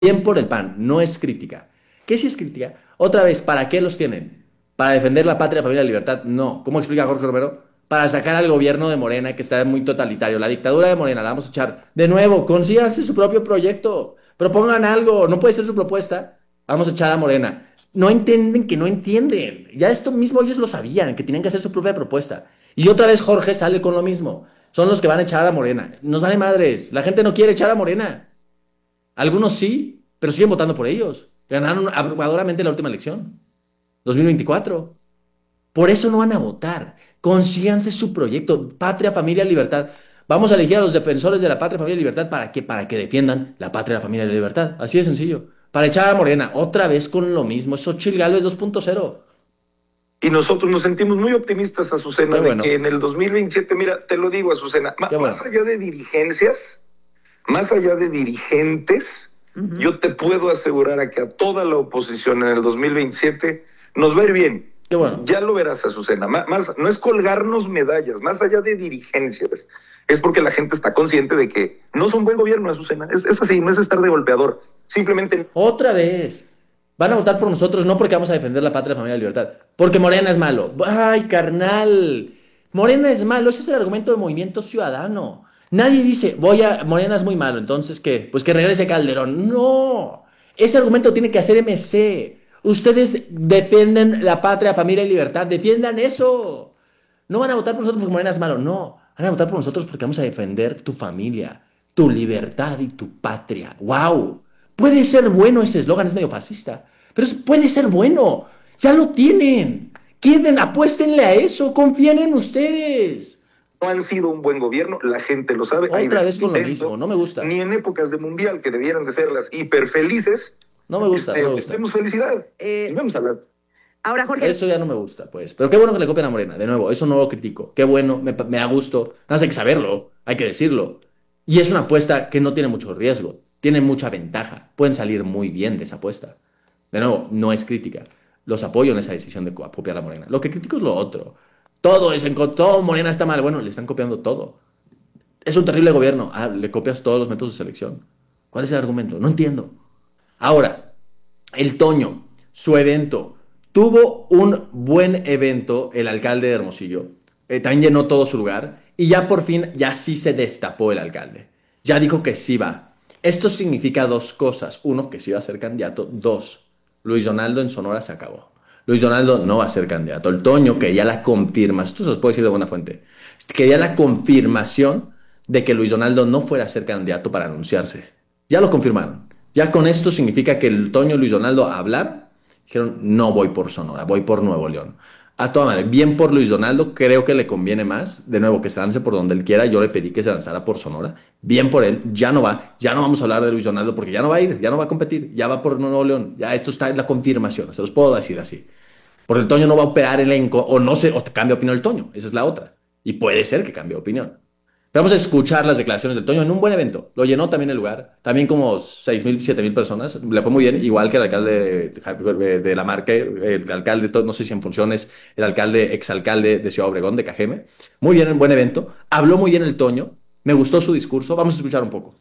Bien por el PAN, no es crítica. ¿Qué sí es crítica? Otra vez, ¿para qué los tienen? ¿Para defender la patria, familia, libertad? No. ¿Cómo explica Jorge Romero? Para sacar al gobierno de Morena que está muy totalitario. La dictadura de Morena la vamos a echar. De nuevo, consíganse su propio proyecto. Propongan algo. No puede ser su propuesta. Vamos a echar a Morena. No entienden que no entienden. Ya esto mismo ellos lo sabían, que tenían que hacer su propia propuesta. Y otra vez Jorge sale con lo mismo. Son los que van a echar a Morena. Nos vale madres. La gente no quiere echar a Morena. Algunos sí, pero siguen votando por ellos. Ganaron abrumadoramente la última elección, 2024. Por eso no van a votar. Consíganse su proyecto, patria, familia, libertad. Vamos a elegir a los defensores de la patria, familia y libertad. ¿Para qué? Para que defiendan la patria, la familia y la libertad. Así de sencillo. Para echar a Morena, otra vez con lo mismo. Es Xochitl Gálvez 2.0. Y nosotros nos sentimos muy optimistas, Qué Azucena, de que bueno, en el 2027, mira, te lo digo, Azucena, qué más bueno. allá de dirigencias, más allá de dirigentes, yo te puedo asegurar a que a toda la oposición en el 2027 nos va a ir bien. Qué bueno. Ya lo verás, Azucena. No es colgarnos medallas, más allá de dirigencias. Es porque la gente está consciente de que no es un buen gobierno, Azucena. Es así, no es estar de golpeador. Simplemente Otra vez. Van a votar por nosotros no porque vamos a defender la patria, familia y libertad. Porque Morena es malo. Ay, carnal. Morena es malo. Ese es el argumento de Movimiento Ciudadano. Nadie dice, Morena es muy malo. Entonces, ¿qué? Pues que regrese Calderón. No. Ese argumento tiene que hacer MC. Ustedes defienden la patria, familia y libertad. Defiendan eso. No van a votar por nosotros porque Morena es malo. No. Van a votar por nosotros porque vamos a defender tu familia, tu libertad y tu patria. ¡Wow! Puede ser bueno ese eslogan, es medio fascista, pero puede ser bueno. Ya lo tienen. Queden, apuéstenle a eso, confíen en ustedes. no han sido un buen gobierno, la gente lo sabe, hay Otra veces vez con lo mismo, intento, no me gusta. ni en épocas de mundial que debieran de ser las hiper felices, No me gusta, no me gusta. vemos felicidad. Y vamos a hablar. Ahora, Jorge, Eso ya no me gusta, pues. Pero qué bueno que le copian a Morena. De nuevo, eso no lo critico. Qué bueno, me da gusto. Nada más hay que saberlo, hay que decirlo. Y es una apuesta que no tiene mucho riesgo, tiene mucha ventaja. Pueden salir muy bien de esa apuesta. De nuevo, no es crítica. Los apoyo en esa decisión de copiar a Morena. Lo que critico es lo otro. Todo Morena está mal. Bueno, le están copiando todo. Es un terrible gobierno. Ah, le copias todos los métodos de selección. ¿Cuál es el argumento? No entiendo. Ahora, el Toño, su evento. Tuvo un buen evento el alcalde de Hermosillo. También llenó todo su lugar. Y ya por fin, ya sí se destapó el alcalde. Ya dijo que sí va. Esto significa dos cosas. Uno, que sí va a ser candidato. Dos, Luis Donaldo en Sonora se acabó. Luis Donaldo no va a ser candidato. El Toño quería la confirmación. Esto se los puedo decir de buena fuente. Quería la confirmación de que Luis Donaldo no fuera a ser candidato para anunciarse. Ya lo confirmaron. Ya con esto significa que el Toño y Luis Donaldo hablar, dijeron, no voy por Sonora, voy por Nuevo León. A toda madre, bien por Luis Donaldo, creo que le conviene más, de nuevo, que se lance por donde él quiera, yo le pedí que se lanzara por Sonora, bien por él, ya no va, ya no vamos a hablar de Luis Donaldo porque ya no va a ir, ya no va a competir, ya va por Nuevo León, ya esto está en la confirmación, se los puedo decir así. Porque el Toño no va a operar elenco, o no sé, o cambia opinión el Toño, esa es la otra. Y puede ser que cambie opinión. Vamos a escuchar las declaraciones del Toño en un buen evento. Lo llenó también el lugar. También como 6,000, 7,000 personas. Le fue muy bien, igual que el alcalde de la Marca, el alcalde, no sé si en funciones, el alcalde, exalcalde de Ciudad Obregón, de Cajeme. Muy bien, un buen evento. Habló muy bien el Toño. Me gustó su discurso. Vamos a escuchar un poco.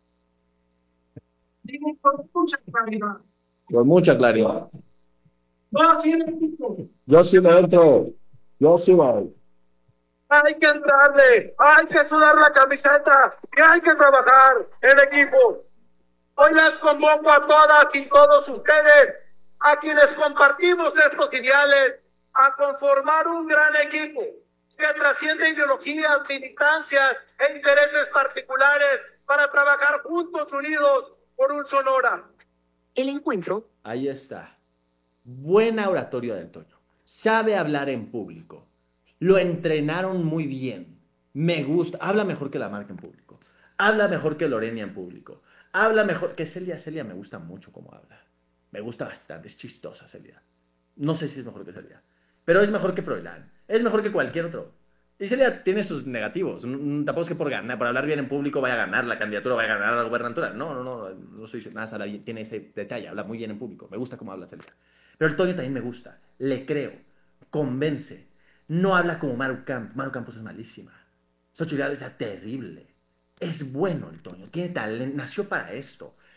Digo, con mucha claridad. Con mucha claridad. Va a ser equipo. Yo sí me entro. Yo sí voy. Hay que entrarle, hay que sudar la camiseta y hay que trabajar en equipo. Hoy las convoco a todas y todos ustedes, a quienes compartimos estos ideales, a conformar un gran equipo que trasciende ideologías, militancias e intereses particulares para trabajar juntos, unidos por un Sonora. el encuentro. Ahí está. Buena oratoria del Toño. Sabe hablar en público. Lo entrenaron muy bien. Me gusta. Habla mejor que la Marca en público. Habla mejor que Lorenia en público. Habla mejor que Celia. Celia me gusta mucho cómo habla. Me gusta bastante. Es chistosa Celia. No sé si es mejor que Celia. Pero es mejor que Froilán. Es mejor que cualquier otro. Y Celia tiene sus negativos. Tampoco es que por ganar, por hablar bien en público vaya a ganar la candidatura, vaya a ganar la gubernatura. No, no, no. No estoy diciendo nada. Tiene ese detalle. Habla muy bien en público. Me gusta cómo habla Celia. Pero el Toño también me gusta. Le creo. Convence. No habla como Maru Campos. Maru Campos es malísima. Xochitl Gálvez es terrible. Es bueno el Toño. Tiene talento. Nació para esto.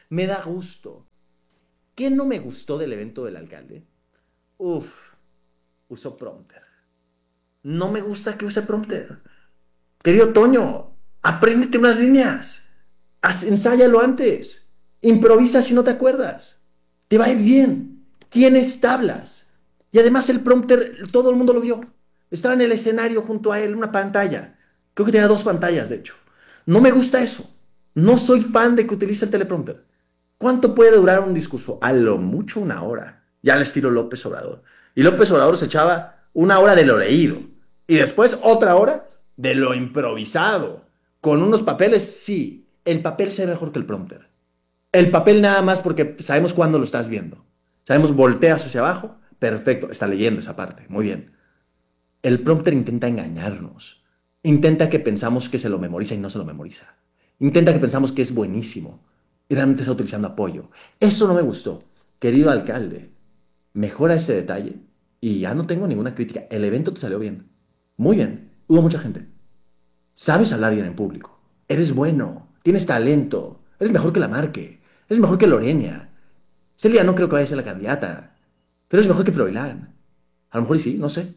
Me da gusto. ¿Qué no me gustó del evento del alcalde? Uf, usó prompter. No me gusta que use prompter. Querido Toño, apréndete unas líneas. Ensáyalo antes. Improvisa si no te acuerdas. Te va a ir bien. Tienes tablas. Y además el prompter, todo el mundo lo vio. Estaba en el escenario junto a él, una pantalla. Creo que tenía 2 pantallas, de hecho. No me gusta eso. No soy fan de que utilice el teleprompter. ¿Cuánto puede durar un discurso? A lo mucho 1 hora. Ya al estilo López Obrador. Y López Obrador se echaba 1 hora de lo leído. Y después otra hora de lo improvisado. Con unos papeles, sí. El papel se ve mejor que el prompter. El papel nada más porque sabemos cuándo lo estás viendo. Sabemos, volteas hacia abajo. Perfecto, está leyendo esa parte. Muy bien. El prompter intenta engañarnos. Intenta que pensamos que se lo memoriza y no se lo memoriza. Intenta que pensamos que es buenísimo y realmente está utilizando apoyo. Eso no me gustó. Querido alcalde, mejora ese detalle y ya no tengo ninguna crítica. El evento te salió bien. Muy bien. Hubo mucha gente. Sabes hablar bien en público. Eres bueno. Tienes talento. Eres mejor que la Marque. Eres mejor que Lorena. Celia no creo que vaya a ser la candidata. Pero eres mejor que Froilán. A lo mejor y sí, no sé.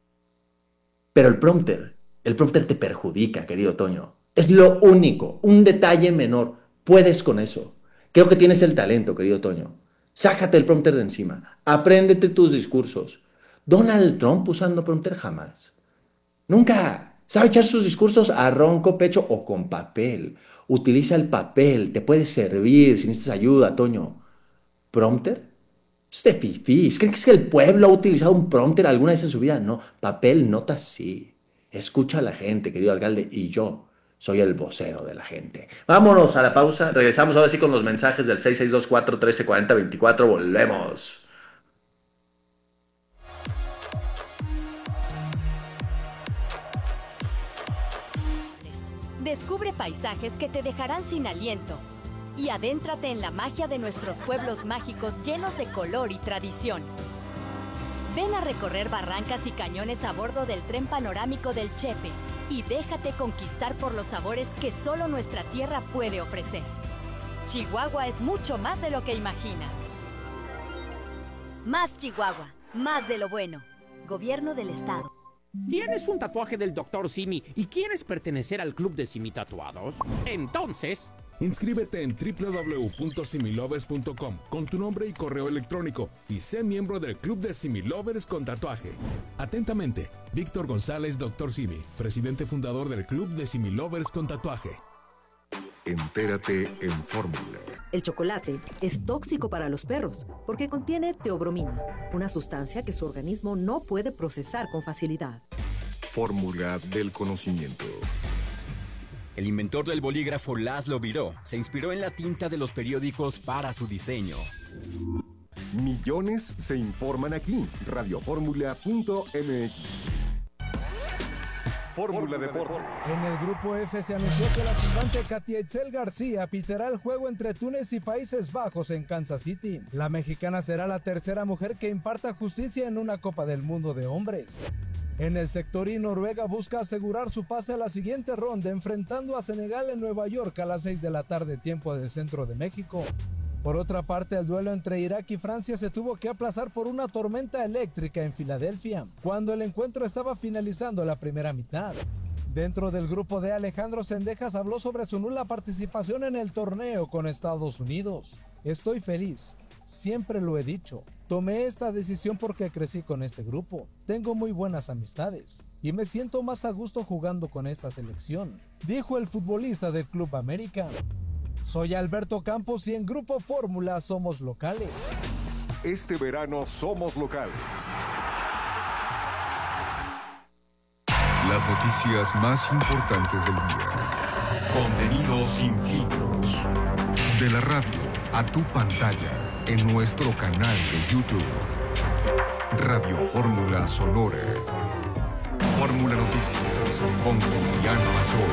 Pero el prompter te perjudica, querido Toño. Es lo único, un detalle menor. Puedes con eso. Creo que tienes el talento, querido Toño. Sácate el prompter de encima. Apréndete tus discursos. Donald Trump usando prompter jamás. Nunca. Sabe echar sus discursos a ronco pecho o con papel. Utiliza el papel. Te puede servir si necesitas ayuda, Toño. ¿Prompter? Es de fifís. ¿Creen que es que el pueblo ha utilizado un prompter alguna vez en su vida? No. Papel, notas, sí. Escucha a la gente, querido alcalde, y yo soy el vocero de la gente. Vámonos a la pausa. Regresamos ahora sí con los mensajes del 6624-1340-24. Volvemos. Descubre paisajes que te dejarán sin aliento y adéntrate en la magia de nuestros pueblos mágicos llenos de color y tradición. Ven a recorrer barrancas y cañones a bordo del tren panorámico del Chepe y déjate conquistar por los sabores que solo nuestra tierra puede ofrecer. Chihuahua es mucho más de lo que imaginas. Más Chihuahua, más de lo bueno. Gobierno del Estado. ¿Tienes un tatuaje del Dr. Simi y quieres pertenecer al club de Simi Tatuados? Entonces, inscríbete en www.similovers.com con tu nombre y correo electrónico y sé miembro del club de Similovers con tatuaje. Atentamente, Víctor González, Dr. Simi, presidente fundador del club de Similovers con tatuaje. Entérate en Fórmula. El chocolate es tóxico para los perros porque contiene teobromina, una sustancia que su organismo no puede procesar con facilidad. Fórmula del conocimiento. El inventor del bolígrafo Laszlo Biró se inspiró en la tinta de los periódicos para su diseño. Millones se informan aquí. Radioformula.mx. Fórmula Deportes. En el grupo F se anunció que la silbante Katia Itzel García pitará el juego entre Túnez y Países Bajos en Kansas City. La mexicana será la tercera mujer que imparta justicia en una Copa del Mundo de hombres. En el sector I, Noruega busca asegurar su pase a la siguiente ronda enfrentando a Senegal en Nueva York a las 6 de la tarde tiempo del centro de México. Por otra parte, el duelo entre Irak y Francia se tuvo que aplazar por una tormenta eléctrica en Filadelfia, cuando el encuentro estaba finalizando la primera mitad. Dentro del grupo D, Alejandro Sendejas habló sobre su nula participación en el torneo con Estados Unidos. Estoy feliz, siempre lo he dicho. Tomé esta decisión porque crecí con este grupo, tengo muy buenas amistades y me siento más a gusto jugando con esta selección, dijo el futbolista del Club América. Soy Alberto Campos y en Grupo Fórmula somos locales. Este verano somos locales. Las noticias más importantes del día. Contenido sin filtros. De la radio a tu pantalla en nuestro canal de YouTube. Radio Fórmula Sonora. Fórmula Noticias con Julián Mazón.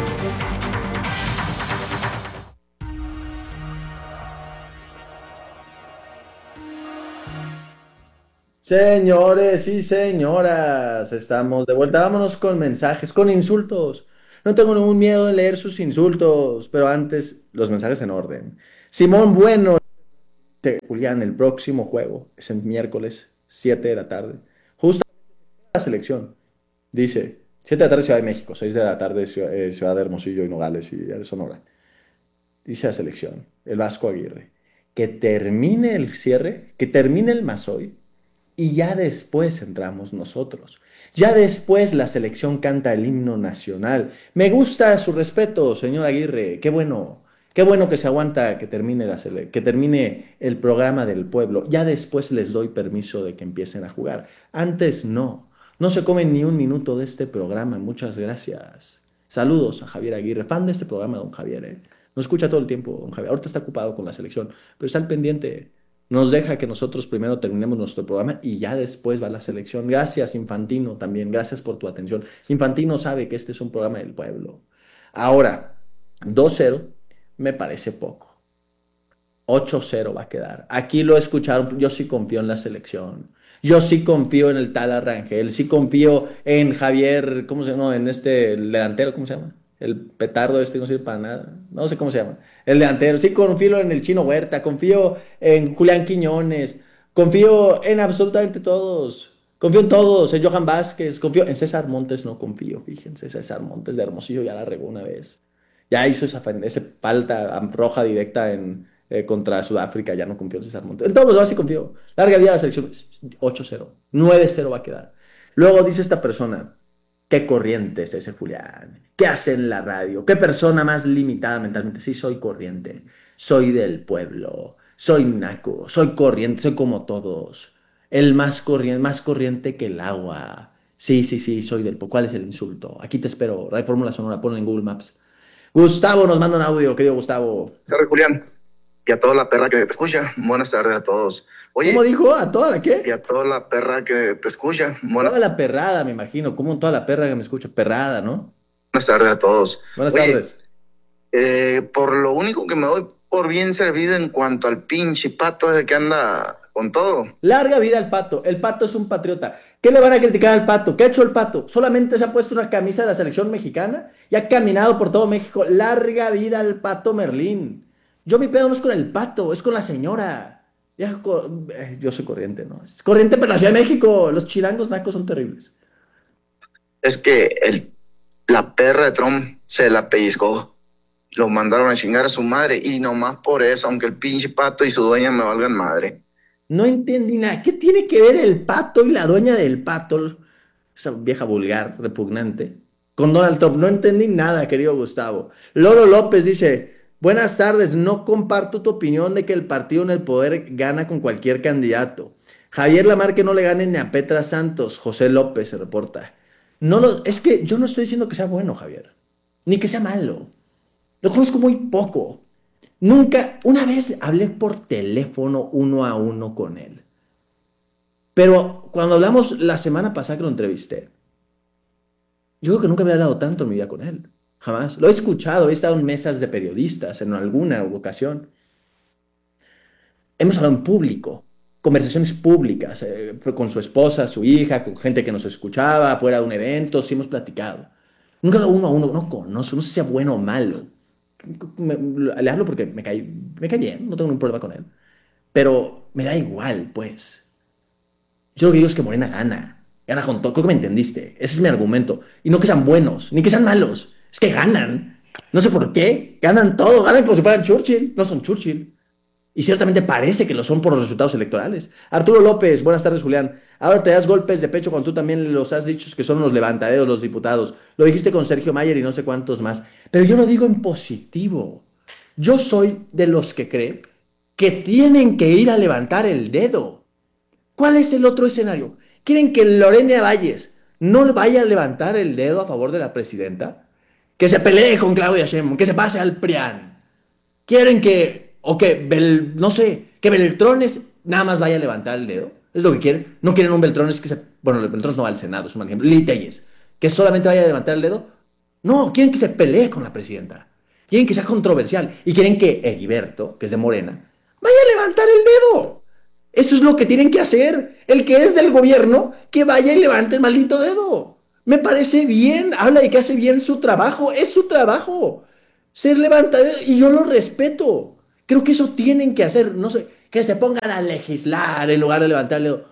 Señores y señoras, estamos de vuelta. Vámonos con mensajes, con insultos. No tengo ningún miedo en leer sus insultos, pero antes los mensajes en orden. Simón Bueno, Julián, el próximo juego es el miércoles, 7 de la tarde. Justo la selección. Dice, 7 de la tarde Ciudad de México, 6 de la tarde Ciudad de Hermosillo y Nogales y Sonora. Dice la selección, el Vasco Aguirre, que termine el cierre, que termine el Mazoy y ya después entramos nosotros. Ya después la selección canta el himno nacional. Me gusta su respeto, señor Aguirre. Qué bueno que se aguanta que termine que termine el programa del pueblo. Ya después les doy permiso de que empiecen a jugar. Antes no. No se comen ni un minuto de este programa. Muchas gracias. Saludos a Javier Aguirre, fan de este programa, don Javier. Nos escucha todo el tiempo, don Javier. Ahorita está ocupado con la selección, pero está al pendiente. Nos deja que nosotros primero terminemos nuestro programa y ya después va la selección. Gracias, Infantino, también. Gracias por tu atención. Infantino sabe que este es un programa del pueblo. Ahora, 2-0 me parece poco. 8-0 va a quedar. Aquí lo escucharon. Yo sí confío en la selección. Yo sí confío en el tal Arrangel. Sí confío en Javier, ¿cómo se llama? No, en este el delantero, ¿cómo se llama? El petardo este no sirve para nada. No sé cómo se llama. El delantero. Sí confío en el Chino Huerta. Confío en Julián Quiñones. Confío en absolutamente todos. Confío en todos. En Johan Vázquez. Confío en César Montes. No confío. Fíjense. César Montes de Hermosillo ya la regó una vez. Ya hizo esa falta roja directa contra Sudáfrica. Ya no confío en César Montes. En todos los demás sí confío. Larga vida a la selección. 8-0. 9-0 va a quedar. Luego dice esta persona. Qué corriente es ese Julián. ¿Qué hace en la radio? ¿Qué persona más limitada mentalmente? Sí, soy corriente. Soy del pueblo. Soy naco. Soy corriente. Soy como todos. El más corriente que el agua. Sí, soy del pueblo. ¿Cuál es el insulto? Aquí te espero. Radio Fórmula Sonora. Ponlo en Google Maps. Gustavo nos manda un audio, querido Gustavo. Tarde, Julián. Y a toda la perra que te escucha. Buenas tardes a todos. Oye, ¿cómo dijo? ¿A toda la qué? Y a toda la perra que te escucha. Toda la perrada, me imagino. ¿Cómo toda la perra que me escucha? Perrada, ¿no? Buenas tardes a todos. Buenas tardes. Por lo único que me doy por bien servido en cuanto al pinche pato ese que anda con todo. Larga vida al pato. El pato es un patriota. ¿Qué le van a criticar al pato? ¿Qué ha hecho el pato? Solamente se ha puesto una camisa de la selección mexicana y ha caminado por todo México. Larga vida al pato Merlín. Yo mi pedo no es con el pato, es con la señora. Yo soy corriente, ¿no? Es corriente, pero la Ciudad de México, los chilangos nacos son terribles. Es que la perra de Trump se la pellizcó. Lo mandaron a chingar a su madre y nomás por eso, aunque el pinche pato y su dueña me valgan madre. No entendí nada. ¿Qué tiene que ver el pato y la dueña del pato? Esa vieja vulgar, repugnante. Con Donald Trump. No entendí nada, querido Gustavo. Loro López dice... Buenas tardes, no comparto tu opinión de que el partido en el poder gana con cualquier candidato. Javier Lamarque no le gane ni a Petra Santos. José López se reporta. Es que yo no estoy diciendo que sea bueno, Javier, ni que sea malo. Lo conozco muy poco. Una vez hablé por teléfono 1 a 1 con él. Pero cuando hablamos la semana pasada que lo entrevisté, yo creo que nunca había hablado tanto en mi vida con él. Jamás. Lo he escuchado, he estado en mesas de periodistas en alguna ocasión. Hemos hablado en público, conversaciones públicas, con su esposa, su hija, con gente que nos escuchaba, fuera de un evento, sí hemos platicado. Nunca lo 1 a 1, no conozco, no sé si sea bueno o malo. Le hablo porque me cae bien, no tengo ningún problema con él. Pero me da igual, pues. Yo lo que digo es que Morena gana. Gana con todo, creo que me entendiste. Ese es mi argumento. Y no que sean buenos, ni que sean malos. Es que ganan. No sé por qué. Ganan todo. Ganan como si fueran Churchill. No son Churchill. Y ciertamente parece que lo son por los resultados electorales. Arturo López. Buenas tardes, Julián. Ahora te das golpes de pecho cuando tú también los has dicho que son los levantaderos, los diputados. Lo dijiste con Sergio Mayer y no sé cuántos más. Pero yo lo digo en positivo. Yo soy de los que cree que tienen que ir a levantar el dedo. ¿Cuál es el otro escenario? ¿Quieren que Lorena Valles no vaya a levantar el dedo a favor de la presidenta? Que se pelee con Claudia Sheinbaum, que se pase al PRIAN. Quieren que Beltrones nada más vaya a levantar el dedo. Es lo que quieren. No quieren un Beltrones Beltrones no va al Senado, es un mal ejemplo. Lili Telles, que solamente vaya a levantar el dedo. No, quieren que se pelee con la presidenta. Quieren que sea controversial. Y quieren que Heriberto, que es de Morena, vaya a levantar el dedo. Eso es lo que tienen que hacer. El que es del gobierno, que vaya y levante el maldito dedo. Me parece bien, habla de que hace bien su trabajo, es su trabajo. Ser levantado y yo lo respeto. Creo que eso tienen que hacer, no sé, que se pongan a legislar en lugar de levantarle.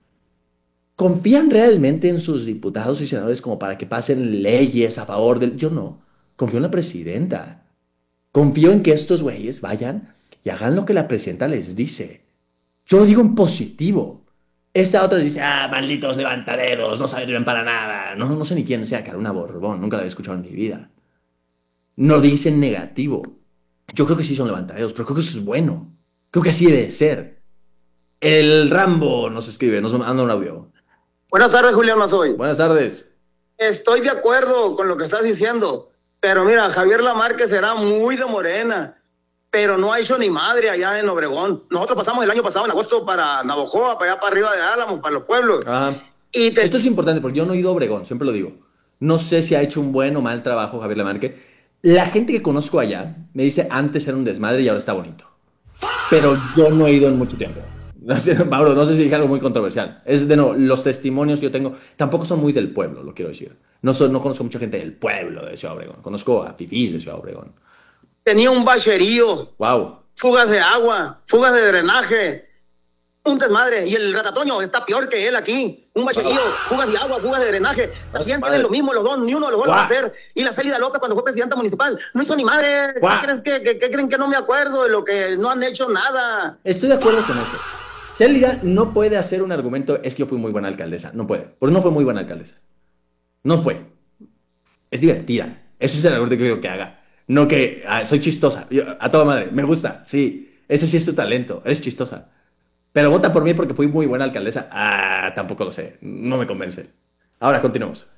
¿Confían realmente en sus diputados y senadores como para que pasen leyes a favor del...? Yo no. Confío en la presidenta. Confío en que estos güeyes vayan y hagan lo que la presidenta les dice. Yo lo digo en positivo. Esta otra dice, malditos levantaderos, no sirven para nada. No sé ni quién sea, Carolina Borbón, nunca la había escuchado en mi vida. No dicen negativo. Yo creo que sí son levantaderos, pero creo que eso es bueno. Creo que así debe ser. El Rambo nos escribe, nos manda un audio. Buenas tardes, Julián Mazoy. Buenas tardes. Estoy de acuerdo con lo que estás diciendo, pero mira, Javier Lamarque será muy de Morena, pero no ha hecho ni madre allá en Obregón. Nosotros pasamos el año pasado, en agosto, para Navojoa, para allá para arriba de Álamos, para los pueblos. Esto es importante porque yo no he ido a Obregón, siempre lo digo. No sé si ha hecho un buen o mal trabajo Javier Lamarque. La gente que conozco allá me dice antes era un desmadre y ahora está bonito. Pero yo no he ido en mucho tiempo. No sé, Mauro, no sé si dije algo muy controversial. Los testimonios que yo tengo tampoco son muy del pueblo, lo quiero decir. No conozco mucha gente del pueblo de Ciudad Obregón. Conozco a fifís de Ciudad Obregón. Tenía un bacherío. Wow. Fugas de agua, fugas de drenaje. Un desmadre. Y el Ratatoño está peor que él aquí. Un bacherío, fugas de agua, fugas de drenaje. También tienen lo mismo los dos, ni uno de los dos lo va a hacer. Y la Célida López, cuando fue presidenta municipal, no hizo ni madre. ¿Qué creen que no me acuerdo de lo que no han hecho nada? Estoy de acuerdo con eso. Célida no puede hacer un argumento, es que yo fui muy buena alcaldesa. No puede, porque no fue muy buena alcaldesa. No fue. Es divertida. Ese es el argumento que quiero que haga. No que soy chistosa. A toda madre, me gusta, sí. Ese sí es tu talento, eres chistosa. Pero vota por mí porque fui muy buena alcaldesa. Tampoco lo sé, no me convence. Ahora, continuemos.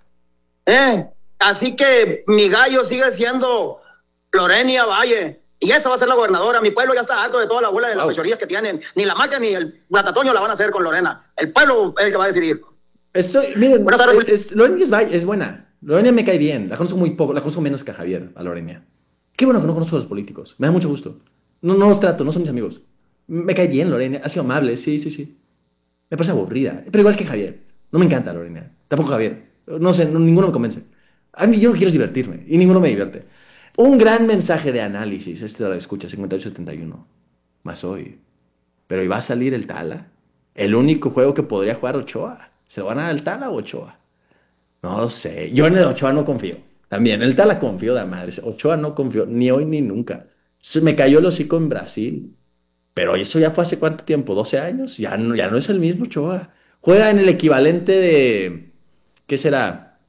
Así que mi gallo sigue siendo Lorenia Valle. Y esa va a ser la gobernadora. Mi pueblo ya está harto de toda la bola de las fechorías que tienen. Ni la marca ni el Ratatoño la van a hacer con Lorena. El pueblo es el que va a decidir. Miren, Lorena es buena. Lorena me cae bien. La conozco muy poco. La conozco menos que a Javier, a Lorena. Qué bueno que no conozco a los políticos. Me da mucho gusto. No los trato, no son mis amigos. Me cae bien Lorena. Ha sido amable, sí. Me parece aburrida. Pero igual que Javier. No me encanta Lorena. Tampoco Javier. No sé, ninguno me convence. A mí yo lo que quiero es divertirme. Y ninguno me divierte. Un gran mensaje de análisis, lo escucha, 5871. Más hoy. Pero ¿y va a salir el Tala? El único juego que podría jugar Ochoa. ¿Se lo van a dar al Tala o Ochoa? No lo sé. Yo en el Ochoa no confío. También, el Tala confío de madre. Ochoa no confío, ni hoy ni nunca. Se me cayó el hocico en Brasil. Pero eso ya fue hace ¿cuánto tiempo? ¿12 años? Ya no es el mismo Ochoa. Juega en el equivalente de... ¿Qué será?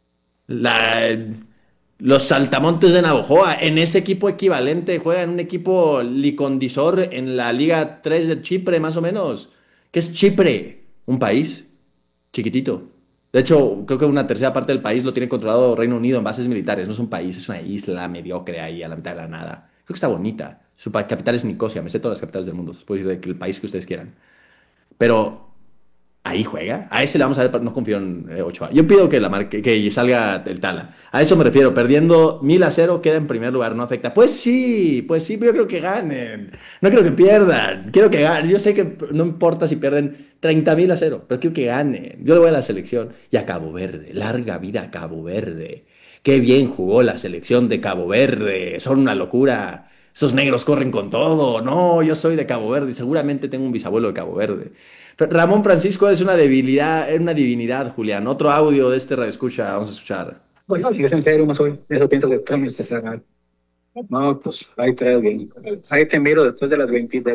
Los Saltamontes de Navojoa, en ese equipo equivalente, juega en un equipo licondisor en la Liga 3 de Chipre, más o menos. ¿Qué es Chipre? Un país chiquitito. De hecho, creo que una tercera parte del país lo tiene controlado Reino Unido en bases militares. No es un país, es una isla mediocre ahí a la mitad de la nada. Creo que está bonita. Su capital es Nicosia, me sé todas las capitales del mundo. Puedo decir el país que ustedes quieran. Pero... ahí juega. A ese le vamos a ver, no confío en Ochoa. Yo pido que salga el Tala. A eso me refiero. Perdiendo 1,000-0 queda en primer lugar, no afecta. Pues sí, pero yo creo que ganen. No quiero que pierdan. Quiero que ganen. Yo sé que no importa si pierden 30,000-0, pero quiero que ganen. Yo le voy a la selección. Y a Cabo Verde. Larga vida a Cabo Verde. Qué bien jugó la selección de Cabo Verde. Son una locura. Esos negros corren con todo. No, yo soy de Cabo Verde y seguramente tengo un bisabuelo de Cabo Verde. Ramón Francisco es una divinidad, Julián. Otro audio de este radioescucha, vamos a escuchar. Bueno, si es en serio, más hoy, eso piensas de premio César. No, pues ahí traes bien. Ahí te miro después de las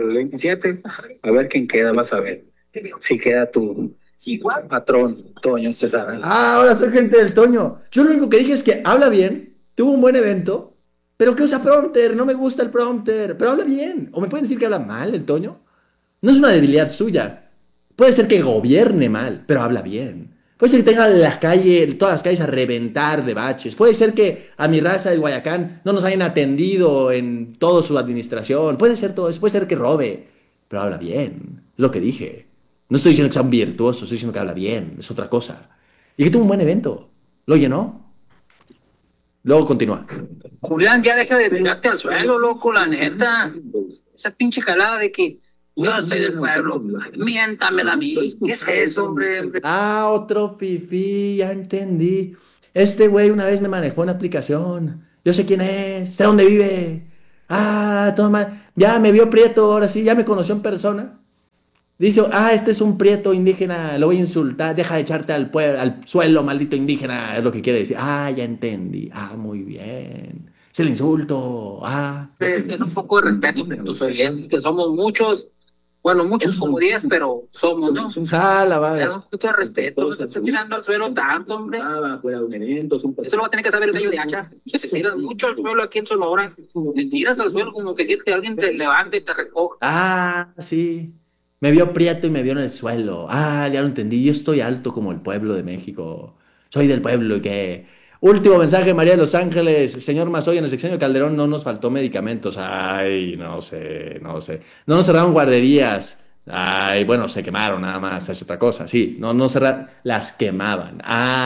27, a ver quién queda, vas a ver. Si queda tu patrón, Toño César. Ahora soy gente del Toño. Yo lo único que dije es que habla bien, tuvo un buen evento, pero que usa prompter, no me gusta el prompter, pero habla bien. O me pueden decir que habla mal el Toño. No es una debilidad suya. Puede ser que gobierne mal, pero habla bien. Puede ser que tenga todas las calles a reventar de baches. Puede ser que a mi raza de Guayacán no nos hayan atendido en toda su administración. Puede ser todo eso. Puede ser que robe, pero habla bien. Es lo que dije. No estoy diciendo que sea un virtuoso, estoy diciendo que habla bien. Es otra cosa. Y que tuvo un buen evento. Lo llenó. Luego continúa. Julián, ya deja de tirarte al suelo, loco, la neta. Esa pinche jalada de que yo soy del pueblo, miéntamela a mí. ¿Qué es eso, hombre? Otro fifí, ya entendí. Este güey una vez me manejó una aplicación. Yo sé quién es, sé dónde vive. Ah, toma, ya me vio prieto, ahora sí, ya me conoció en persona. Dice, este es un prieto indígena, lo voy a insultar, deja de echarte al suelo, maldito indígena, es lo que quiere decir. Ya entendí. Muy bien. Es el insulto. Ten un poco de respeto por tus oyentes, que somos muchos. Bueno, muchos como 10, pero somos, ¿no? La madre. Ten un poquito de respeto, te estás tirando al suelo tanto, hombre. Eso lo va a tener que saber el gallo de hacha. Si te tiras mucho al suelo aquí en Sonora, te tiras al suelo como que quieres que alguien te levante y te recoja. Sí. Me vio prieto y me vio en el suelo. Ya lo entendí. Yo estoy alto como el pueblo de México. Soy del pueblo y que... Último mensaje, María de Los Ángeles. Señor Mazoya, en el sexenio de Calderón no nos faltó medicamentos. No sé. No nos cerraron guarderías. Bueno, se quemaron nada más. Es otra cosa. Sí, no cerraron. Las quemaban.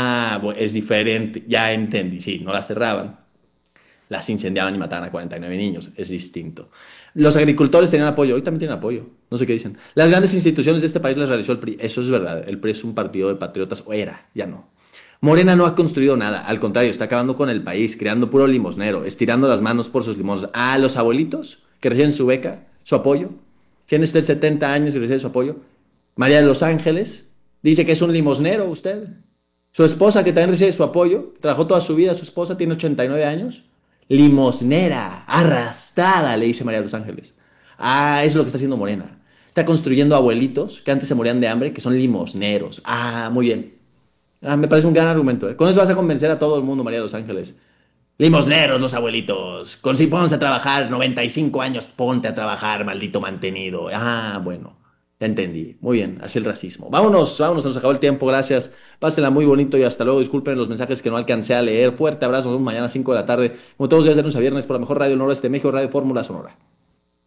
Es diferente. Ya entendí. Sí, no las cerraban. Las incendiaban y mataban a 49 niños. Es distinto. Los agricultores tenían apoyo. Hoy también tienen apoyo. No sé qué dicen. Las grandes instituciones de este país las realizó el PRI. Eso es verdad. El PRI es un partido de patriotas. O era, ya no. Morena no ha construido nada. Al contrario, está acabando con el país, creando puro limosnero, estirando las manos por sus limosnas. Los abuelitos que reciben su beca, su apoyo. Tiene usted 70 años y recibe su apoyo. María de Los Ángeles dice que es un limosnero usted. Su esposa, que también recibe su apoyo, trabajó toda su vida, su esposa tiene 89 años. Limosnera, arrastrada, le dice María de Los Ángeles. Es lo que está haciendo Morena. Está construyendo abuelitos que antes se morían de hambre, que son limosneros. Muy bien. Me parece un gran argumento. Con eso vas a convencer a todo el mundo, María de Los Ángeles. Limosneros los abuelitos. Ponte a trabajar, 95 años, ponte a trabajar, maldito mantenido. Bueno, ya entendí. Muy bien, así el racismo. Vámonos, se nos acabó el tiempo, gracias. Pásenla muy bonito y hasta luego. Disculpen los mensajes que no alcancé a leer. Fuerte abrazo, nos vemos mañana a 5 de la tarde. Como todos los días de lunes a viernes por la mejor radio del noroeste de México, Radio Fórmula Sonora.